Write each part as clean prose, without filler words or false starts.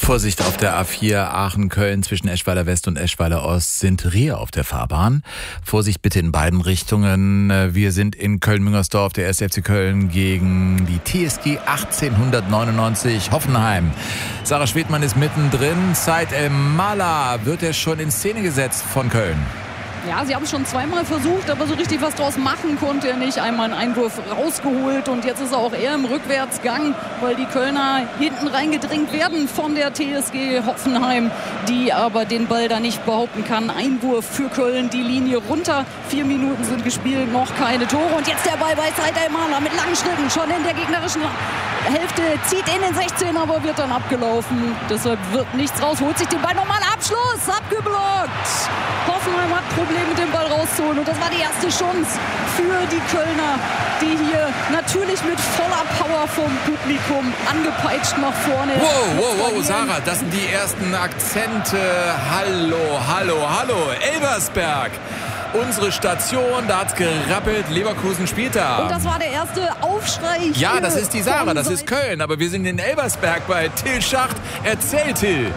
Vorsicht auf der A4 Aachen-Köln zwischen Eschweiler West und Eschweiler Ost sind Rehe auf der Fahrbahn. Vorsicht bitte in beiden Richtungen. Wir sind in Köln-Müngersdorf, der 1. FC Köln gegen die TSG 1899 Hoffenheim. Sarah Schwedmann ist mittendrin. Said El-Mala wird er schon in Szene gesetzt von Köln. Ja, sie haben es schon zweimal versucht, aber so richtig was draus machen konnte er nicht. Einmal einen Einwurf rausgeholt und jetzt ist er auch eher im Rückwärtsgang, weil die Kölner hinten reingedrängt werden von der TSG Hoffenheim, die aber den Ball da nicht behaupten kann. Einwurf für Köln, die Linie runter. 4 Minuten sind gespielt, noch keine Tore. Und jetzt der Ball bei Said El-Mala mit langen Schritten, schon in der gegnerischen Hälfte, zieht in den 16, aber wird dann abgelaufen. Deshalb wird nichts raus, holt sich den Ball nochmal. Abschluss, abgeblockt. Hoffenheim hat Probleme mit dem Ball rauszuholen. Und das war die erste Chance für die Kölner, die hier natürlich mit voller Power vom Publikum angepeitscht nach vorne. Wow, Sarah, das sind die ersten Akzente. Hallo, Elversberg. Unsere Station, da hat's gerappelt, Leverkusen spielt da. Und das war der erste Aufschrei. Ja, das ist die Sarah, das ist Köln, aber wir sind in Elversberg bei Till Schacht. Erzähl, Till.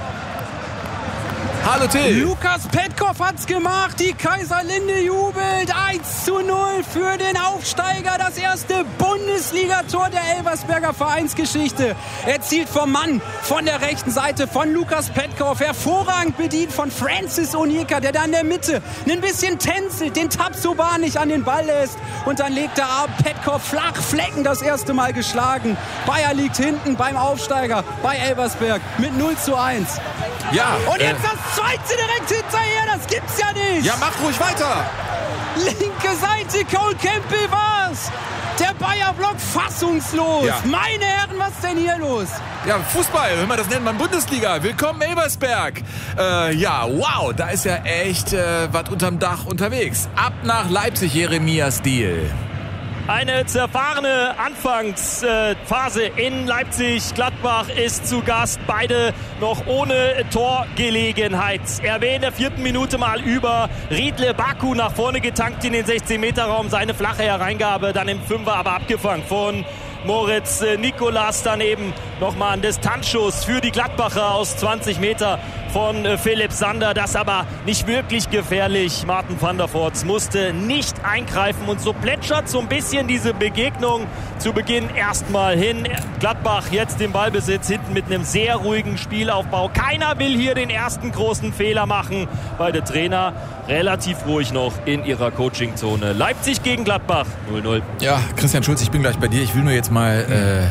Hallo Till. Lukas Petkov hat's gemacht, die Kaiserlinde jubelt, 1:0 für den Aufsteiger, das erste Bundesligator der Elversberger Vereinsgeschichte. Erzielt vom Mann von der rechten Seite von Lukas Petkov, hervorragend bedient von Francis Onyeka, der da in der Mitte ein bisschen tänzelt, den Tabsoba nicht an den Ball lässt und dann legt er ab, Petkov flach, Flecken das erste Mal geschlagen. Bayer liegt hinten beim Aufsteiger bei Elversberg mit 0:1. Ja. Und jetzt das zweite direkt hinterher, das gibt's ja nicht. Ja, mach ruhig weiter. Linke Seite, Cole Campbell war's. Der Bayer-Block fassungslos. Ja. Meine Herren, was ist denn hier los? Ja, Fußball, hör mal, das nennt man Bundesliga. Willkommen Elversberg. Ja, wow, da ist ja echt was unterm Dach unterwegs. Ab nach Leipzig, Jeremias Deal. Eine zerfahrene Anfangsphase in Leipzig. Gladbach ist zu Gast. Beide noch ohne Torgelegenheit. RW in der 4. Minute mal über. Riedle Baku nach vorne getankt in den 16-Meter-Raum. Seine flache Hereingabe dann im Fünfer aber abgefangen von Moritz Nikolas. Daneben nochmal ein Distanzschuss für die Gladbacher aus 20 Meter von Philipp Sander. Das aber nicht wirklich gefährlich. Martin van der Voort musste nicht eingreifen und so plätschert so ein bisschen diese Begegnung zu Beginn erstmal hin. Gladbach jetzt im Ballbesitz, hinten mit einem sehr ruhigen Spielaufbau. Keiner will hier den ersten großen Fehler machen. Beide Trainer relativ ruhig noch in ihrer Coachingzone. Leipzig gegen Gladbach 0:0. Ja, Christian Schulz, ich bin gleich bei dir. Ich will nur jetzt mal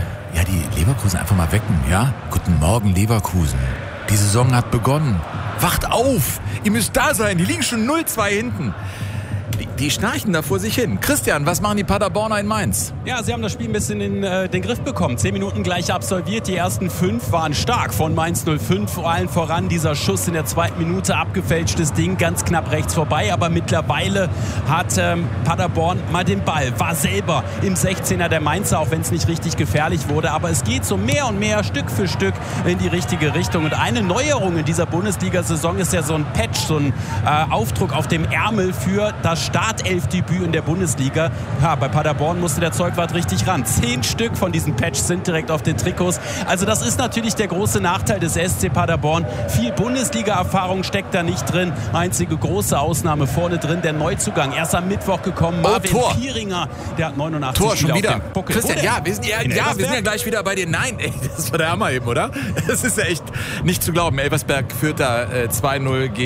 die Leverkusen einfach mal wecken, ja? Guten Morgen, Leverkusen. Die Saison hat begonnen. Wacht auf! Ihr müsst da sein. Die liegen schon 0:2 hinten. Die schnarchen da vor sich hin. Christian, was machen die Paderborner in Mainz? Ja, sie haben das Spiel ein bisschen in den Griff bekommen. 10 Minuten gleich absolviert. Die ersten 5 waren stark von Mainz 05. Vor allem voran dieser Schuss in der 2. Minute. Abgefälschtes Ding, ganz knapp rechts vorbei. Aber mittlerweile hat Paderborn mal den Ball. War selber im 16er der Mainzer, auch wenn es nicht richtig gefährlich wurde. Aber es geht so mehr und mehr, Stück für Stück in die richtige Richtung. Und eine Neuerung in dieser Bundesliga-Saison ist ja so ein Patch, so ein Aufdruck auf dem Ärmel für das Startelfdebüt in der Bundesliga. Ja, bei Paderborn musste der Zeugwart richtig ran. 10 Stück von diesen Patches sind direkt auf den Trikots. Also das ist natürlich der große Nachteil des SC Paderborn. Viel Bundesliga-Erfahrung steckt da nicht drin. Einzige große Ausnahme vorne drin, der Neuzugang. Erst am Mittwoch gekommen, Marvin Pieringer. Der hat 89 Tor Spiele schon wieder. auf dem Buckel. Christian, wir sind ja gleich wieder bei dir. Nein, ey, das war der Hammer eben, oder? Das ist ja echt nicht zu glauben. Elversberg führt da 2:0 gegen